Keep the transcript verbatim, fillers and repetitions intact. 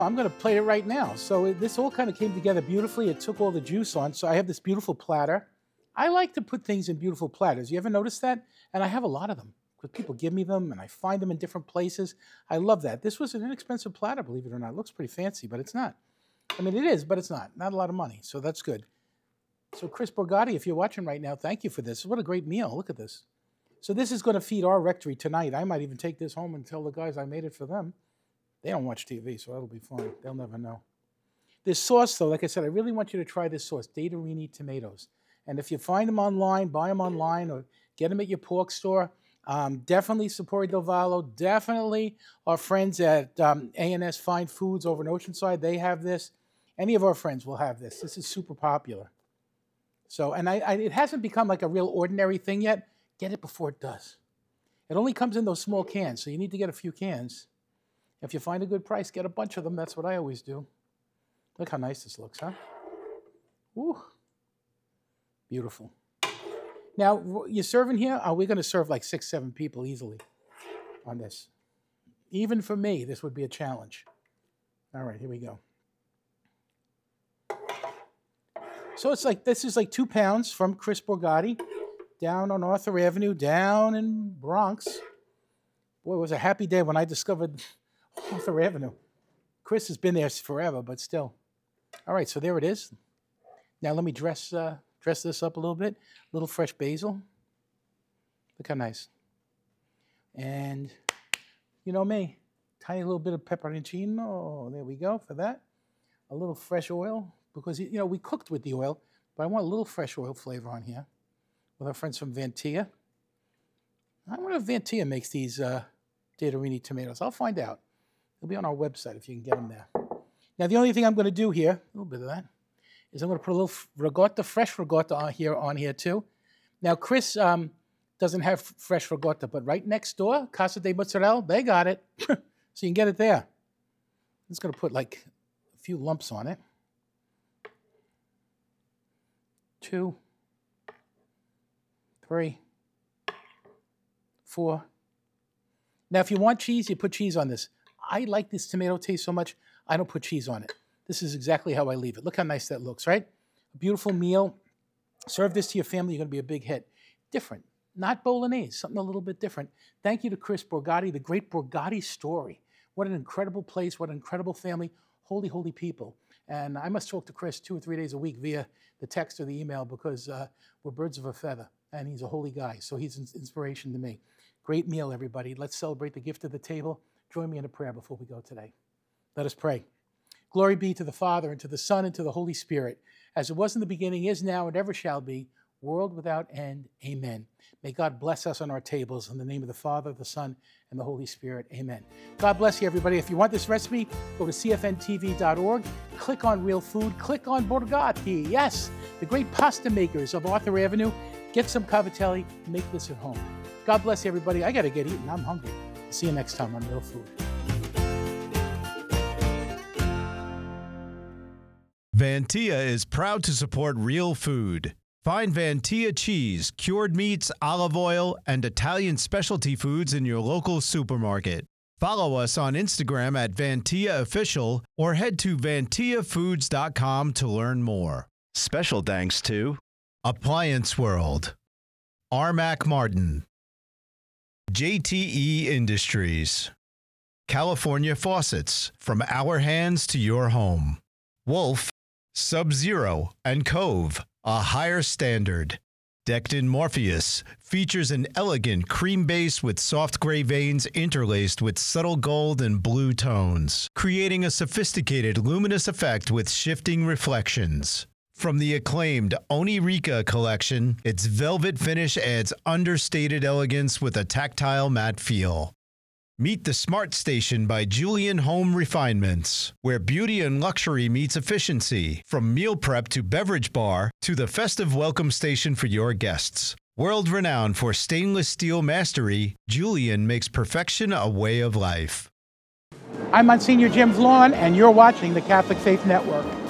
I'm going to plate it right now. So it, this all kind of came together beautifully. It took all the juice on. So I have this beautiful platter. I like to put things in beautiful platters. You ever notice that? And I have a lot of them because people give me them and I find them in different places. I love that. This was an inexpensive platter, believe it or not. It looks pretty fancy, but it's not. I mean, it is, but it's not. Not a lot of money. So that's good. So Chris Borgatti, if you're watching right now, thank you for this. What a great meal. Look at this. So this is going to feed our rectory tonight. I might even take this home and tell the guys I made it for them. They don't watch T V, so that'll be fine. They'll never know. This sauce, though, like I said, I really want you to try this sauce, Datarini tomatoes. And if you find them online, buy them online or get them at your pork store. Um, definitely Sapori Del Vallo. Definitely our friends at um, A and S Fine Foods over in Oceanside. They have this. Any of our friends will have this. This is super popular. So, and I, I, it hasn't become like a real ordinary thing yet. Get it before it does. It only comes in those small cans, so you need to get a few cans. If you find a good price, get a bunch of them. That's what I always do. Look how nice this looks, huh? Woo. Beautiful. Now, you're serving here? Oh, we're going to serve like six, seven people easily on this. Even for me, this would be a challenge. All right, here we go. So it's like, this is like two pounds from Chris Borgatti down on Arthur Avenue, down in Bronx. Boy, it was a happy day when I discovered Arthur Avenue. Chris has been there forever, but still. All right, so there it is. Now let me dress uh, dress this up a little bit. A little fresh basil. Look how nice. And you know me, tiny little bit of pepperoncino. There we go for that. A little fresh oil, because you know we cooked with the oil, but I want a little fresh oil flavor on here with our friends from Vantia. I wonder if Vantia makes these uh, Datarini tomatoes. I'll find out. They'll be on our website if you can get them there. Now, the only thing I'm going to do here, a little bit of that, is I'm going to put a little ricotta, fresh ricotta on here, on here too. Now, Chris um, doesn't have fresh ricotta, but right next door, Casa de Mozzarella, they got it. So you can get it there. I'm just going to put like a few lumps on it. Two, three, four. Now, if you want cheese, you put cheese on this. I like this tomato taste so much, I don't put cheese on it. This is exactly how I leave it. Look how nice that looks, right? A beautiful meal. Serve this to your family, you're going to be a big hit. Different. Not bolognese, something a little bit different. Thank you to Chris Borgatti, the great Borgatti story. What an incredible place, what an incredible family. Holy, holy people. And I must talk to Chris two or three days a week via the text or the email because uh, we're birds of a feather. And he's a holy guy, so he's an inspiration to me. Great meal, everybody. Let's celebrate the gift of the table. Join me in a prayer before we go today. Let us pray. Glory be to the Father, and to the Son, and to the Holy Spirit, as it was in the beginning, is now, and ever shall be, world without end. Amen. May God bless us on our tables. In the name of the Father, the Son, and the Holy Spirit. Amen. God bless you, everybody. If you want this recipe, go to C F N T V dot org, click on Real Food, click on Borgatti. Yes, the great pasta makers of Arthur Avenue. Get some cavatelli, make this at home. God bless you, everybody. I got to get eating. I'm hungry. See you next time on Real Food. Vantia is proud to support Real Food. Find Vantia cheese, cured meats, olive oil, and Italian specialty foods in your local supermarket. Follow us on Instagram at Vantia Official or head to vantia foods dot com to learn more. Special thanks to Appliance World, Armac Martin, J T E Industries, California Faucets, from our hands to your home, Wolf, Sub-Zero, and Cove, a higher standard. Decked in Morpheus features an elegant cream base with soft gray veins interlaced with subtle gold and blue tones, creating a sophisticated luminous effect with shifting reflections. From the acclaimed Onirica collection, its velvet finish adds understated elegance with a tactile matte feel. Meet the Smart Station by Julian Home Refinements, where beauty and luxury meets efficiency, from meal prep to beverage bar to the festive welcome station for your guests. World-renowned for stainless steel mastery, Julian makes perfection a way of life. I'm Monsignor Jim Vlon, and you're watching the Catholic Faith Network.